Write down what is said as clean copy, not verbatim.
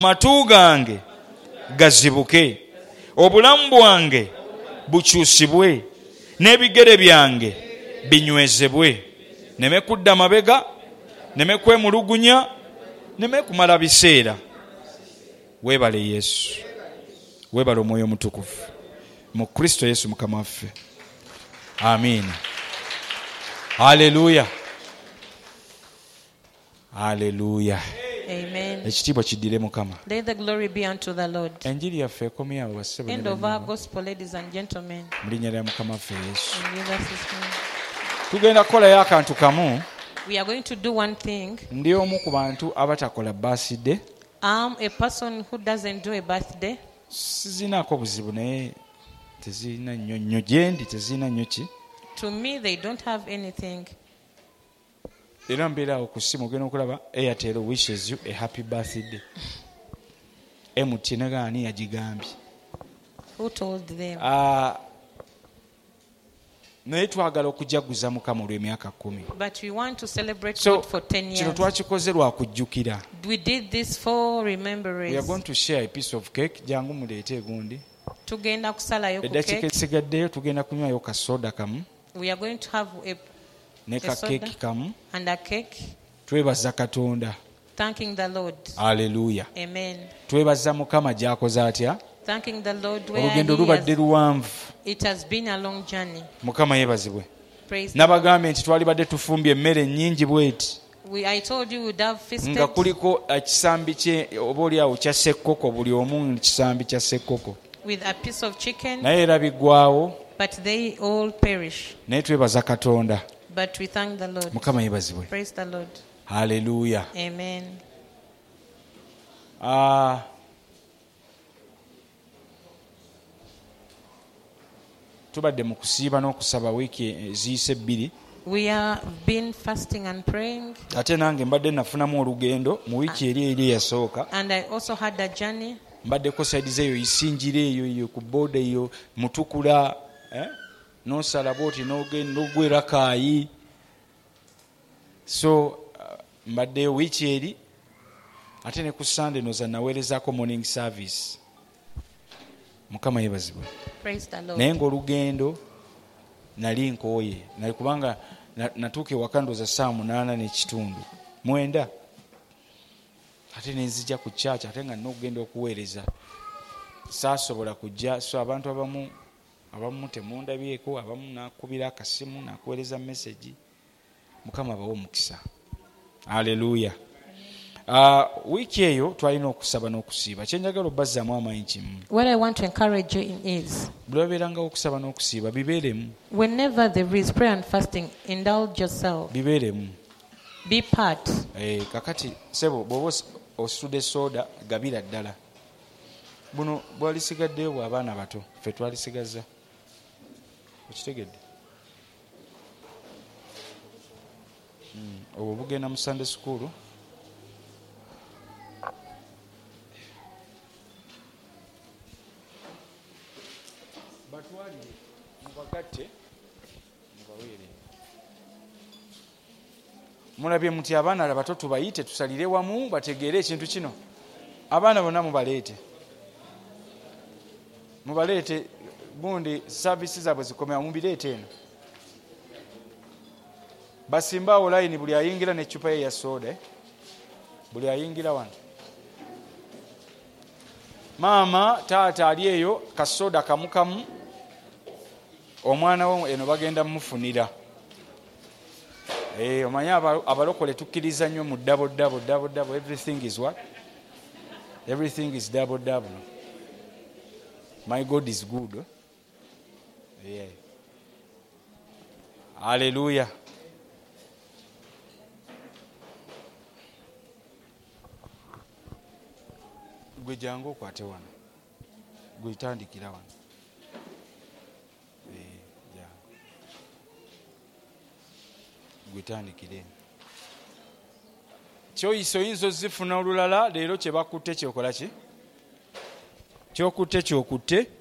matu gange gazibuke, obulamu bwange bukyusibwe, n'ebigere byange binywezebwe, neme kudda mabega, neme kwemulugunya, neme kumala biseera. Weebale Yesu, weebale Omwoyo Mutukuvu mu Kristo Yesu Mukama waffe. Amin. Haleluya, haleluya. Amen. Ekitiibwa kiddire Mukama. Let the glory be unto the Lord. Enjiri yaffe ekomye awo bassebo. End of our gospel, ladies and gentlemen. Mu linnya lya Mukama waffe Yesu. In Jesus' name. Tugenda kukolayo akantu kamu. We are going to do one thing. Ndi omu ku bantu abatakola birthday. I'm a person who doesn't do a birthday. Sizinaako buzibu naye tezirina nnyo gyendi, tezirina nnyo ki. To me, they don't have anything. Era mbeera awo ku ssimu ogenda okulaba Airtel wishes you a happy birthday. MTN gaani yagigambye. Who told them? Naye twagala okujaguza Mukama olw'emyaka 10. But we want to celebrate God for 10 years. Kino twakikoze lwa kujjukira. We did this for remembrance. We are going to share a piece of cake. Jangu muleete egundi. Tugenda kusalayo ku Eddakiika cake. esigaddeyo tugenda kunywayo ka soda kamu. We are going to have ne ka cake kamu. And a cake. Twebaza Katonda. Thanking the Lord. Hallelujah. Amen. Twebaza Mukama gy'akoze atya. Thanking the Lord where Olugendo lubadde luwanvu. it has been a long journey. Mukama yeebazibwe. Praise. Nabagambe nti twalibadde tufumbye emmere nnyingi bweti. I told you would have feasted. Nga kuliko ekisambi kye oba oliawo kya ssekkoko, buli omu kisambi kya ssekkoko. With a piece of chicken. Naye era biggwaawo. But they all perish. Naye twebaza Katonda. But we thank the Lord. Mukama yeebazibwe. Praise the Lord. Hallelujah. Amen. Tubadde mu kusiiba n'okusaba wiiki eziyise 2. We have been fasting and praying. Ate nange mbadde nafunamu olugendo mu wiiki eri yasooka. And I also had a journey. Mbaddeko saidiz eyo Isinjiro eyo ku booda eyo Mutukula, n'osala bwoti n'ogenda ogwera Kaayi. So mbaddeyo wiiki eri, ate ne ku Sunday noza naweerezaako morning service. Mukama yeebazibwe. Praise the Lord. Naye ng'olugendo nali nkooye, nali kubanga natuuka ewaka ndooza 8:30 9. Ate ne nzija ku church ate nga n'okugenda okuweereza. Saasobola kujja, so abantu abamu temundabyeko, abamu nakubira akasimu nakuweereza message. Mukama bawo omukisa. Haleluya. Wiiki eyo twalina okusaba n'okusiiba. Kyenjagala obbazaamu amaanyi kimu. What I want to encourage you in is, bwe babeerangawo okusaba n'okusiiba bibeeremu. whenever there is prayer and fasting, indulge yourself. Bibeeremu. Be part. Kakati sebo bw'oba ositudde soda gabira ddala. Buno bwalisigaddeyo bw'abaana bato, ffe twalisigaza. Okitegedde? Obwo bugenda mu Sunday school. Batwalire mubagatte mubaweere. Mulabye muti abaana abato tubayite tusalire wamu bategeere ekintu kino. Abaana bonna mubaleete gundi services zaabwe zikomera mubireete eno. Basimbaawo layini buli ayingira n'eccupa ye ya soda. Buli ayingira wano. Maama taata ali eyo kasoda kamukamu. Omwana we eno bagenda mmufunira. Omanyi abalokole tukkiriza nnyo mu double. Everything is what? Everything is double. My God is good. Yeah. Hallelujah. Gwe jangu okwate wano. Gwe tandikira wano. Gwetandikire. Kyoyisa oyinza ozifuna olulala leero kye bakutte kyokola ki? Kyokutte